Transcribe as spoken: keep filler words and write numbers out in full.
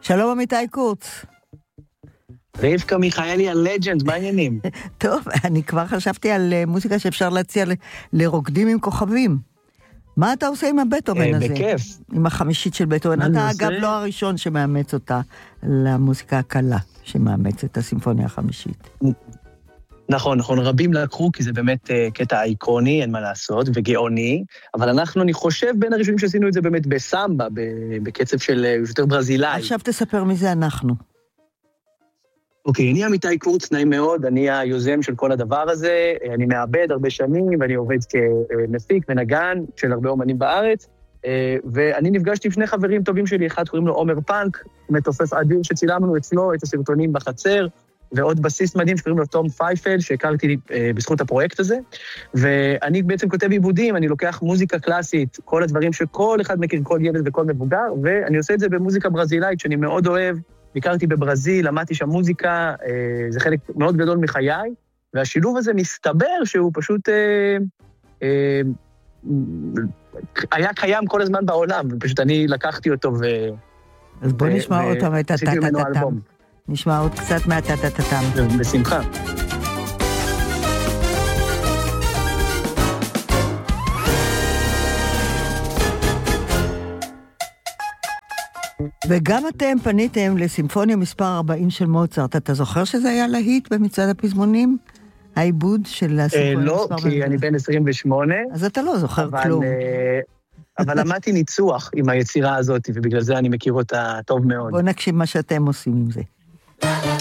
שלום אמיתי קורץ. רבקה מיכאלי הלג'נד, מה העניינים? טוב, אני כבר חשבתי על מוזיקה שאפשר להציע ל- לרוקדים עם כוכבים. מה אתה עושה עם הבטהובן הזה? בכיף. עם החמישית של בטהובן. אתה אני אגב עושה- לא הראשון שמאמץ אותה למוזיקה הקלה, שמאמץ את הסימפוניה החמישית. נכון, נכון, רבים לקחו, כי זה באמת uh, קטע איקוני, אין מה לעשות, וגאוני, אבל אנחנו, אני חושב, בין הראשונים שעשינו את זה באמת בסמבה, ב- בקצב של uh, יותר ברזילאי. עכשיו תספר מי זה אנחנו. אוקיי, אני אמיתי קורץ, נעים מאוד, אני היוזם של כל הדבר הזה, אני מעבד הרבה שנים, ואני עובד כמפיק ונגן של הרבה אומנים בארץ, ואני נפגשתי עם שני חברים טובים שלי, אחד קוראים לו עומר פאנק, מתופף אדיר שצילמנו אצלו את הסרטונים בחצר, ועוד בסיס מדהים שקוראים לו תום פייפל, שהכרתי בזכות הפרויקט הזה, ואני בעצם כותב עיבודים, אני לוקח מוזיקה קלאסית, כל הדברים שכל אחד מכיר, כל ילד וכל מבוגר, ואני עושה את זה במוזיקה ברזילאית, שאני מאוד אוהב, ביקרתי בברזיל, למדתי שם מוזיקה, זה חלק מאוד גדול מחיי, והשילוב הזה מסתבר שהוא פשוט אה, אה, היה קיים כל הזמן בעולם, ופשוט אני לקחתי אותו ו... אז בוא נשמע עוד פעם את עשיתי ממנו הטה-טה-טם. אלבום. נשמע עוד קצת מהטה-טה-טם. בשמחה. וגם אתם פניתם לסימפוניה מספר ארבעים של מוצרט. אתה זוכר שזה היה להיט במצעד הפזמונים? העיבוד של הסימפוניה מספר לא, ארבעים? כי אני בן עשרים ושמונה. אז אתה לא זוכר כלום. אבל למדתי ניצוח עם היצירה הזאת, ובגלל זה אני מכיר אותה טוב מאוד. בוא נקשיב מה שאתם עושים עם זה.